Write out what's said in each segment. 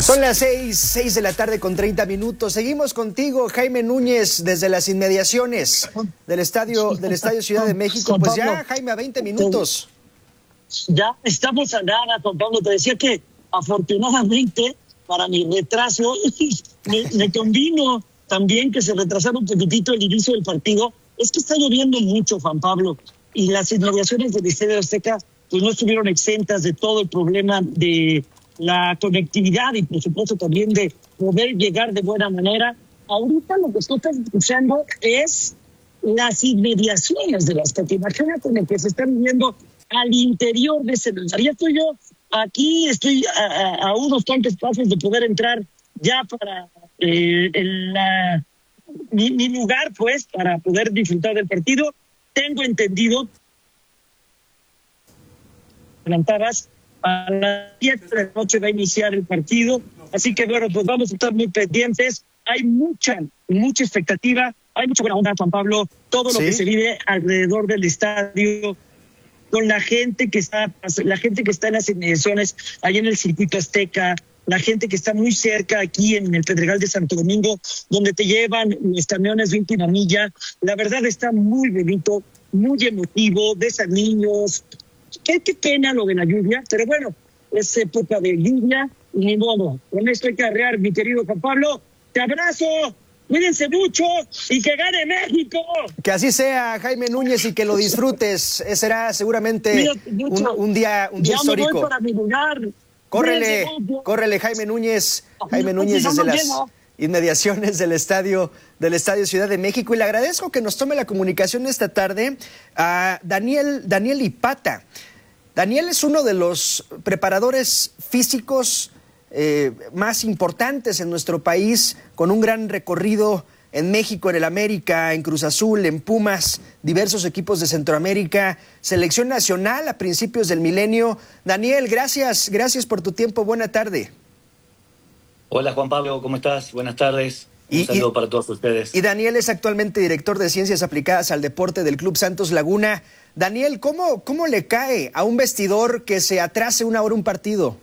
Son las 6 de la tarde con 30 minutos. Seguimos contigo, Jaime Núñez, desde las inmediaciones del estadio Ciudad de México. Pues ya, Jaime, a 20 minutos. Ya estamos a nada, Juan Pablo. Te decía que afortunadamente para mi retraso me convino también que se retrasara un poquitito el inicio del partido. Es que está lloviendo mucho, Juan Pablo, y las inmediaciones del Estadio Azteca pues no estuvieron exentas de todo el problema de la conectividad y por supuesto también de poder llegar de buena manera. Ahorita lo que estoy escuchando es las inmediaciones de las Azteca. Imagínate lo que se está viviendo al interior de ese lugar. Ya estoy yo aquí, estoy a unos cuantos pasos de poder entrar ya para mi lugar, pues, para poder disfrutar del partido. Tengo entendido, plantabas, a las 10 de la noche va a iniciar el partido, así que bueno, pues vamos a estar muy pendientes. Hay mucha expectativa, hay mucha buena onda, Juan Pablo, todo lo que se vive alrededor del estadio, con la gente que está en las inmediaciones, ahí en el circuito Azteca, la gente que está muy cerca aquí en el Pedregal de Santo Domingo, donde te llevan los camiones de última milla. La verdad está muy bonito, muy emotivo, ves a niños. Qué pena lo de la lluvia, pero bueno, es época de lluvia y ni modo. Con esto hay que arrear, mi querido Juan Pablo. Te abrazo, cuídense mucho y que gane México. Que así sea, Jaime Núñez, y que lo disfrutes. Será seguramente un día histórico. Me voy para mi lugar. Córrele, Jaime Núñez. Jaime Núñez desde las inmediaciones del estadio Ciudad de México. Y le agradezco que nos tome la comunicación esta tarde a Daniel Ipata. Daniel es uno de los preparadores físicos más importantes en nuestro país, con un gran recorrido en México, en el América, en Cruz Azul, en Pumas, diversos equipos de Centroamérica, selección nacional a principios del milenio. Daniel, gracias por tu tiempo. Buena tarde. Hola Juan Pablo, ¿cómo estás? Buenas tardes. Un saludo para todos ustedes. Y Daniel es actualmente director de Ciencias Aplicadas al Deporte del Club Santos Laguna. Daniel, ¿cómo le cae a un vestidor que se atrase una hora un partido?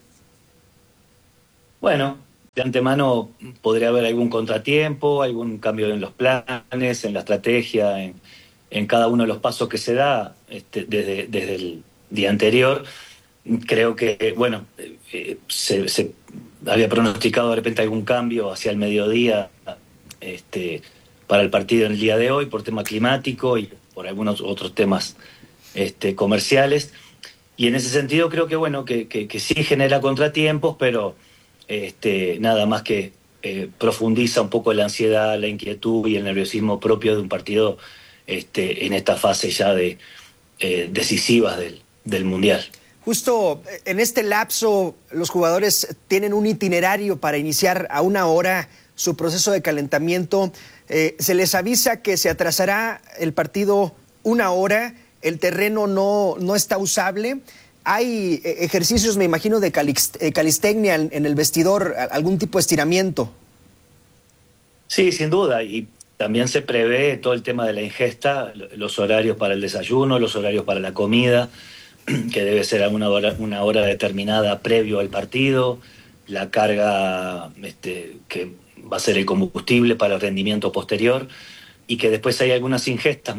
Bueno, de antemano podría haber algún contratiempo, algún cambio en los planes, en la estrategia, en cada uno de los pasos que se da desde el día anterior. Creo que, bueno, se había pronosticado de repente algún cambio hacia el mediodía para el partido en el día de hoy por tema climático y por algunos otros temas comerciales. Y en ese sentido creo que, bueno, que sí genera contratiempos, pero nada más que profundiza un poco la ansiedad, la inquietud y el nerviosismo propio de un partido en esta fase ya de decisivas del Mundial. Justo en este lapso, los jugadores tienen un itinerario para iniciar a una hora su proceso de calentamiento. Se les avisa que se atrasará el partido una hora, el terreno no está usable. Hay ejercicios, me imagino, de calistenia en el vestidor, algún tipo de estiramiento. Sí, sin duda, y también se prevé todo el tema de la ingesta, los horarios para el desayuno, los horarios para la comida, que debe ser una hora determinada previo al partido, la carga que va a ser el combustible para el rendimiento posterior, y que después hay algunas ingestas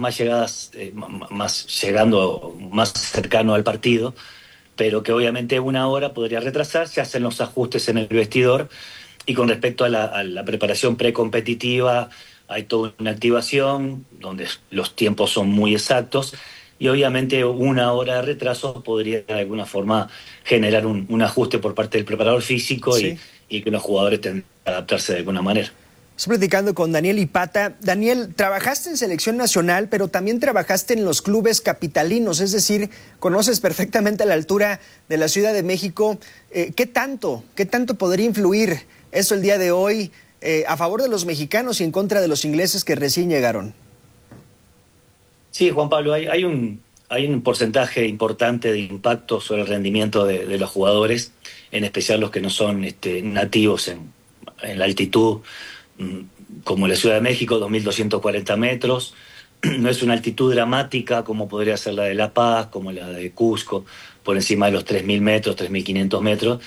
llegando más cercano al partido, pero que obviamente una hora podría retrasar, se hacen los ajustes en el vestidor, y con respecto a la preparación precompetitiva, hay toda una activación donde los tiempos son muy exactos, y obviamente una hora de retraso podría de alguna forma generar un ajuste por parte del preparador físico, sí, y que los jugadores tengan que adaptarse de alguna manera. Estoy platicando con Daniel Ipata. Daniel, trabajaste en selección nacional, pero también trabajaste en los clubes capitalinos, es decir, conoces perfectamente la altura de la Ciudad de México. ¿Qué tanto podría influir eso el día de hoy a favor de los mexicanos y en contra de los ingleses que recién llegaron? Sí, Juan Pablo, hay un porcentaje importante de impacto sobre el rendimiento de los jugadores, en especial los que no son nativos en la altitud, como la Ciudad de México, 2.240 metros. No es una altitud dramática como podría ser la de La Paz, como la de Cusco, por encima de los 3.000 metros, 3.500 metros,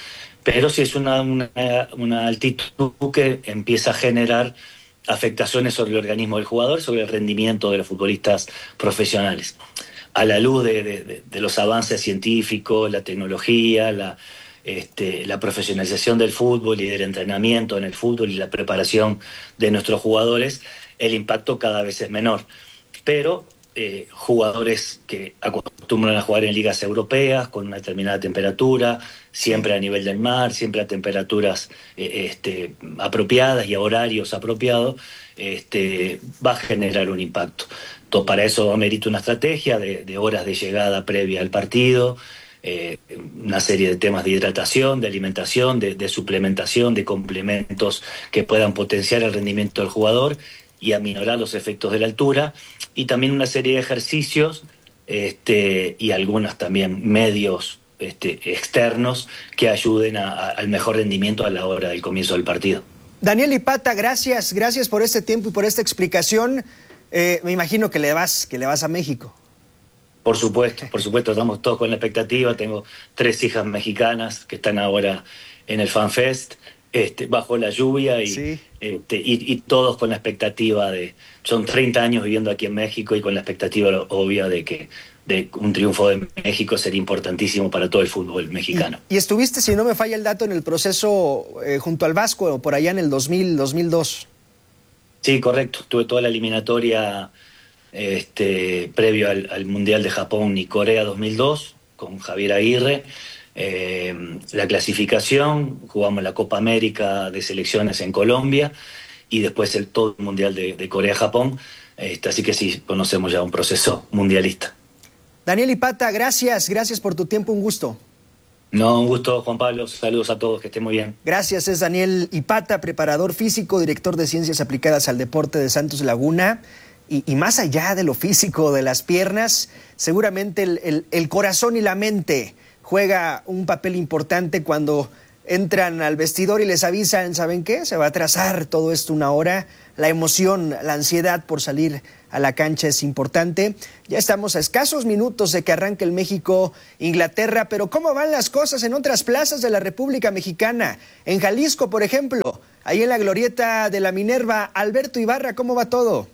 pero sí es una altitud que empieza a generar afectaciones sobre el organismo del jugador, sobre el rendimiento de los futbolistas profesionales. A la luz de los avances científicos, la tecnología, la profesionalización del fútbol y del entrenamiento en el fútbol y la preparación de nuestros jugadores, el impacto cada vez es menor. Pero jugadores que acostumbran a jugar en ligas europeas con una determinada temperatura, siempre a nivel del mar, siempre a temperaturas apropiadas y a horarios apropiados, va a generar un impacto. Para eso amerita una estrategia de horas de llegada previa al partido, una serie de temas de hidratación, de alimentación, de suplementación, de complementos que puedan potenciar el rendimiento del jugador y aminorar los efectos de la altura, y también una serie de ejercicios y algunos también medios externos que ayuden al mejor rendimiento a la hora del comienzo del partido. Daniel Ipata, gracias por este tiempo y por esta explicación. Me imagino que le vas a México. Por supuesto, estamos todos con la expectativa. Tengo 3 hijas mexicanas que están ahora en el FanFest, bajo la lluvia sí. Y todos con la expectativa son 30 años viviendo aquí en México y con la expectativa obvia de un triunfo de México sería importantísimo para todo el fútbol mexicano. Y estuviste, si no me falla el dato, en el proceso junto al Vasco, por allá en el 2002. Sí, correcto. Tuve toda la eliminatoria previo al Mundial de Japón y Corea 2002 con Javier Aguirre. La clasificación, jugamos la Copa América de selecciones en Colombia y después todo el Mundial de Corea-Japón. Así que sí, conocemos ya un proceso mundialista. Daniel Ipata, gracias por tu tiempo, un gusto. No, un gusto, Juan Pablo. Saludos a todos, que estén muy bien. Gracias, es Daniel Ipata, preparador físico, director de Ciencias Aplicadas al Deporte de Santos Laguna. Y más allá de lo físico, de las piernas, seguramente el corazón y la mente juega un papel importante cuando entran al vestidor y les avisan, ¿saben qué? Se va a atrasar todo esto una hora. La emoción, la ansiedad por salir a la cancha es importante. Ya estamos a escasos minutos de que arranque el México-Inglaterra, pero ¿cómo van las cosas en otras plazas de la República Mexicana? En Jalisco, por ejemplo, ahí en la glorieta de la Minerva. Alberto Ibarra, ¿cómo va todo?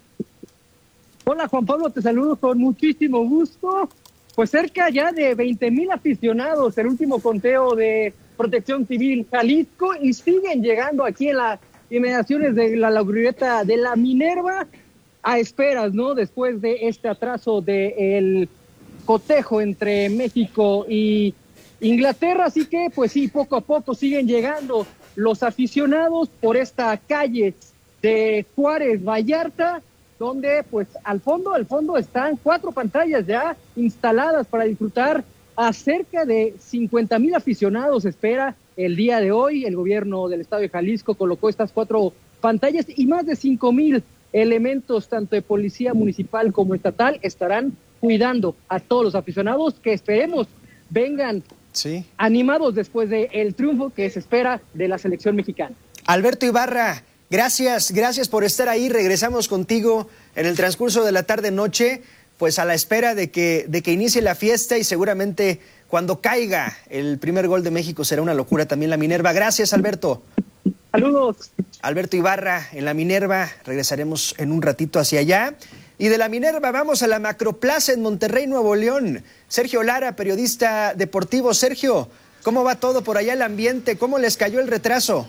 Hola Juan Pablo, te saludo con muchísimo gusto. Pues cerca ya de 20,000 aficionados, el último conteo de Protección Civil Jalisco, y siguen llegando aquí en las inmediaciones de la glorieta de la Minerva a esperas, ¿no? Después de este atraso del cotejo entre México y Inglaterra, así que pues sí, poco a poco siguen llegando los aficionados por esta calle de Juárez Vallarta, donde pues al fondo están 4 pantallas ya instaladas para disfrutar. A cerca de 50,000 aficionados espera el día de hoy. El gobierno del estado de Jalisco colocó estas 4 pantallas y más de 5,000 elementos, tanto de policía municipal como estatal, estarán cuidando a todos los aficionados que esperemos vengan animados después del triunfo que se espera de la selección mexicana. Alberto Ibarra, gracias por estar ahí. Regresamos contigo en el transcurso de la tarde-noche, pues a la espera de que inicie la fiesta, y seguramente cuando caiga el primer gol de México será una locura también la Minerva. Gracias, Alberto. Saludos. Alberto Ibarra en la Minerva. Regresaremos en un ratito hacia allá. Y de la Minerva vamos a la Macroplaza en Monterrey, Nuevo León. Sergio Lara, periodista deportivo. Sergio, ¿cómo va todo por allá, el ambiente? ¿Cómo les cayó el retraso?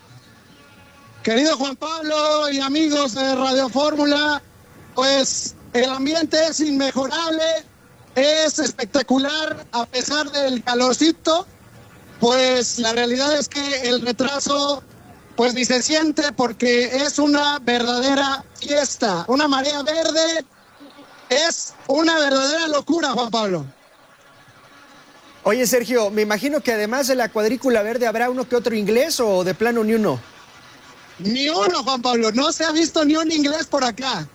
Querido Juan Pablo y amigos de Radio Fórmula, pues el ambiente es inmejorable, es espectacular a pesar del calorcito. Pues la realidad es que el retraso pues ni se siente, porque es una verdadera fiesta, una marea verde, es una verdadera locura, Juan Pablo. Oye, Sergio, me imagino que además de la cuadrícula verde habrá uno que otro inglés, o de plano ni uno. Ni uno, Juan Pablo, no se ha visto ni un inglés por acá.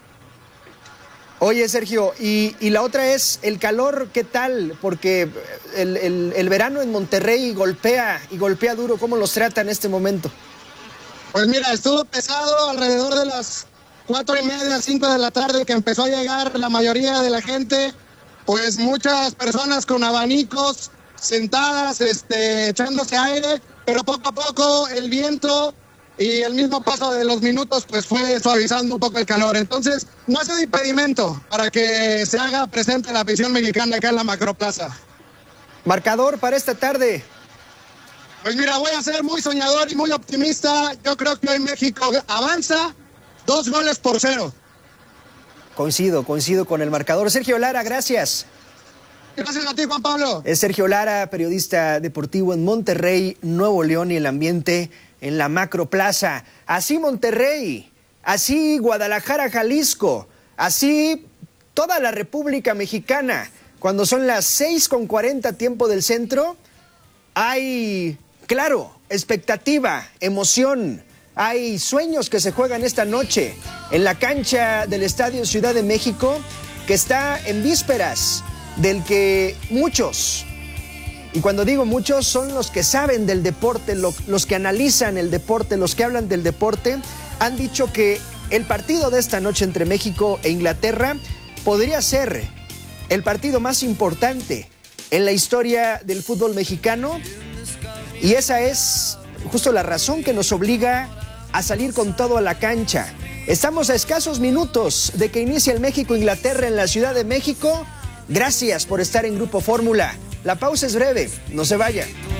Oye, Sergio, y la otra es el calor, ¿qué tal? Porque el verano en Monterrey golpea duro. ¿Cómo los trata en este momento? Pues mira, estuvo pesado alrededor de las 4:30, 5 de la tarde, que empezó a llegar la mayoría de la gente. Pues muchas personas con abanicos sentadas, echándose aire, pero poco a poco el viento y el mismo paso de los minutos pues fue suavizando un poco el calor. Entonces no ha sido impedimento para que se haga presente la afición mexicana acá en la Macroplaza. Marcador para esta tarde. Pues mira, voy a ser muy soñador y muy optimista. Yo creo que hoy México avanza 2-0. Coincido con el marcador. Sergio Lara, gracias. Gracias a ti, Juan Pablo. Es Sergio Lara, periodista deportivo en Monterrey, Nuevo León, y el ambiente en la Macroplaza. Así Monterrey, así Guadalajara, Jalisco, así toda la República Mexicana. Cuando son las 6:40 tiempo del centro, hay, claro, expectativa, emoción. Hay sueños que se juegan esta noche en la cancha del Estadio Ciudad de México, que está en vísperas del que muchos, y cuando digo muchos, son los que saben del deporte, los que analizan el deporte, los que hablan del deporte, han dicho que el partido de esta noche entre México e Inglaterra podría ser el partido más importante en la historia del fútbol mexicano, y esa es justo la razón que nos obliga a salir con todo a la cancha. Estamos a escasos minutos de que inicie el México-Inglaterra en la Ciudad de México. Gracias por estar en Grupo Fórmula. La pausa es breve, no se vaya.